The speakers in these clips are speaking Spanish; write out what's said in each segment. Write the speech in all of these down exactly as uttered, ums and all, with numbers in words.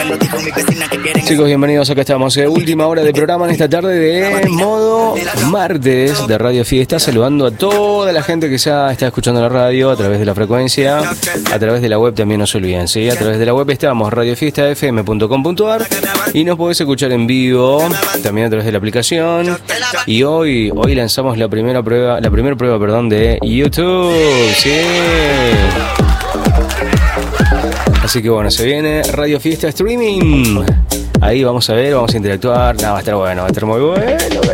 Chicos, bienvenidos, acá estamos, eh, última hora de programa en esta tarde de modo martes de Radio Fiesta, saludando a toda la gente que ya está escuchando la radio a través de la frecuencia, a través de la web también no se olviden, ¿sí? A través de la web estamos radio fiesta f m punto com punto a r y nos podés escuchar en vivo también a través de la aplicación. Y hoy hoy lanzamos la primera prueba, la primera prueba, perdón, de YouTube, sí. Así que bueno, se viene Radio Fiesta Streaming. Ahí vamos a ver, vamos a interactuar. No, va a estar bueno, va a estar muy bueno.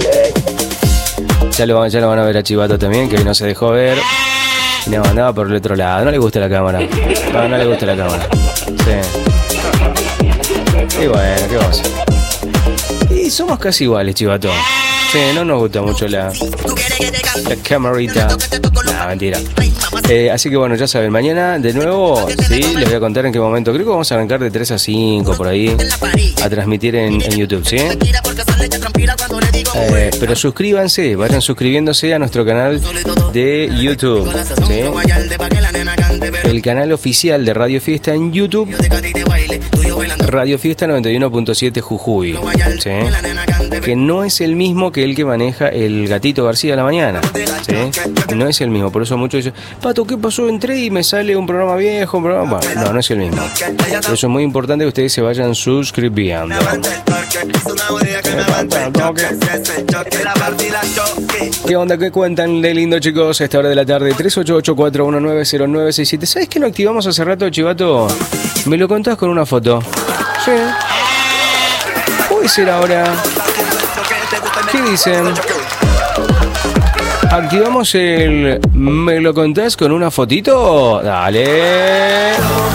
Ya lo, ya lo van a ver a Chivato también, que hoy no se dejó ver. No, andaba por el otro lado. No le gusta la cámara. No, no le gusta la cámara. Sí. Y bueno, ¿qué vamos a hacer? Y somos casi iguales, Chivato. Sí, no nos gusta mucho la, la camarita. No, mentira. Eh, así que bueno, ya saben, mañana de nuevo, sí, les voy a contar en qué momento. Creo que vamos a arrancar de tres a cinco por ahí a transmitir en, en YouTube, ¿sí? Eh, pero suscríbanse, vayan suscribiéndose a nuestro canal de YouTube, ¿sí? El canal oficial de Radio Fiesta en YouTube, Radio Fiesta noventa y uno punto siete Jujuy, ¿sí? Que no es el mismo que el que maneja el Gatito García a la mañana, ¿sí? No es el mismo, por eso muchos dicen, Pato, ¿qué pasó? Entré y me sale un programa viejo, un programa... Bueno, no, no es el mismo. Por eso es muy importante que ustedes se vayan suscribiendo. ¿Qué onda? ¿Qué cuentan de lindo, chicos? A esta hora de la tarde, tres ocho ocho, cuatro uno nueve, cero nueve seis siete. ¿Sabes qué no activamos hace rato, Chivato? Me lo contás con una foto. Sí. Puede ser ahora. ¿Qué dicen? Activamos el... ¿Me lo contás con una fotito? Dale.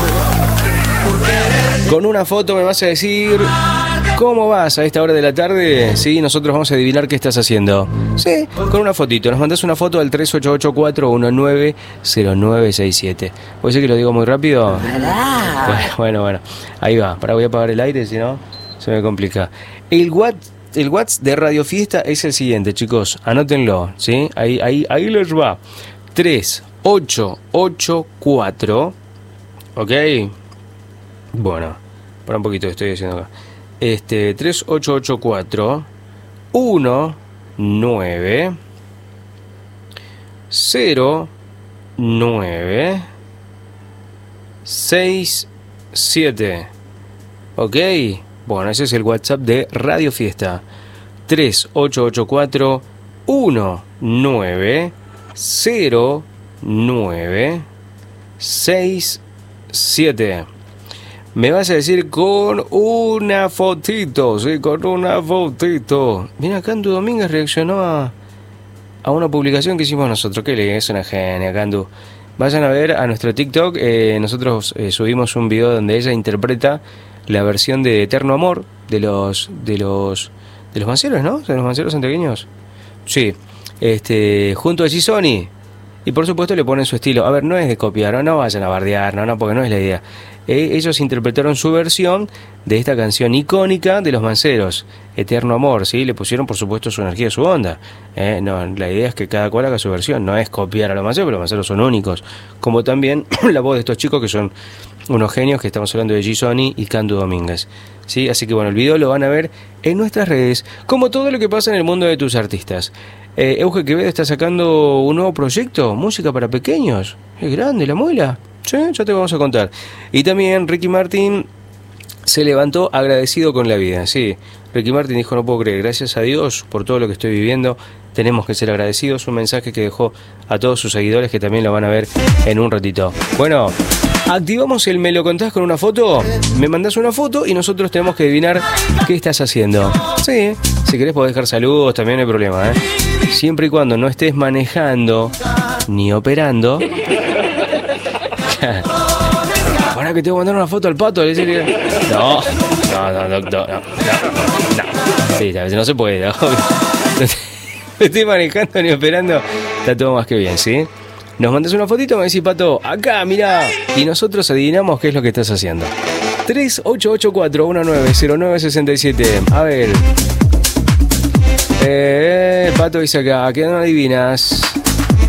Con una foto me vas a decir... ¿Cómo vas a esta hora de la tarde? Sí, nosotros vamos a adivinar qué estás haciendo. Sí, con una fotito. Nos mandás una foto al tres ocho ocho, cuatro uno nueve, cero nueve seis siete. ¿Puede ser que lo digo muy rápido? Bueno, bueno. Ahí va. Para voy a apagar el aire, si no se me complica. El WhatsApp, el WhatsApp de Radio Fiesta es el siguiente, chicos. Anótenlo, ¿sí? Ahí, ahí, ahí les va. tres ocho ocho cuatro. ¿Ok? Bueno, para un poquito estoy haciendo acá. Este, tres ocho ocho cuatro uno nueve cero nueve seis siete. Ok, bueno, ese es el WhatsApp de Radio Fiesta. tres ocho ocho cuatro uno nueve cero nueve seis siete. Me vas a decir con una fotito, sí, con una fotito. Mira, Candu Domínguez reaccionó a, a una publicación que hicimos nosotros. Que le es una genia, Candu. Vayan a ver a nuestro TikTok. Eh, nosotros eh, subimos un video donde ella interpreta la versión de Eterno Amor de los de los de los manceros, ¿no? De los manceros santiagueños. Sí, este, junto a Gisoni. Y por supuesto le ponen su estilo. A ver, no es de copiar, no, no vayan a bardear, no, no, porque no es la idea. Eh, ellos interpretaron su versión de esta canción icónica de los manceros, Eterno Amor, ¿sí? Le pusieron por supuesto su energía, su onda. Eh, no, la idea es que cada cual haga su versión, no es copiar a los manceros, pero los manceros son únicos. Como también la voz de estos chicos que son unos genios, que estamos hablando de Gisoni y Candu Domínguez, ¿sí? Así que bueno, el video lo van a ver en nuestras redes, como todo lo que pasa en el mundo de tus artistas. Eh, Euge Quevedo está sacando un nuevo proyecto, música para pequeños. Es grande la muela. Sí, ya te vamos a contar. Y también Ricky Martin se levantó agradecido con la vida. Sí, Ricky Martin dijo, no puedo creer, gracias a Dios por todo lo que estoy viviendo, tenemos que ser agradecidos. Un mensaje que dejó a todos sus seguidores, que también lo van a ver en un ratito. Bueno, activamos el Me lo contás con una foto. Me mandás una foto y nosotros tenemos que adivinar qué estás haciendo. Sí, si querés podés dejar saludos, también no hay problema, ¿eh? Siempre y cuando no estés manejando ni operando. Para que te voy a mandar una foto al Pato. No, no, no, no, no, no, no. Sí, a veces no se puede, ¿no? No estoy manejando ni operando. Está todo más que bien, ¿sí? Nos mandas una fotito, me decís, Pato, acá, mirá. Y nosotros adivinamos qué es lo que estás haciendo. tres ocho ocho cuatro uno nueve cero nueve seis siete. A ver. Eh, Pato dice acá, ¿qué no adivinas?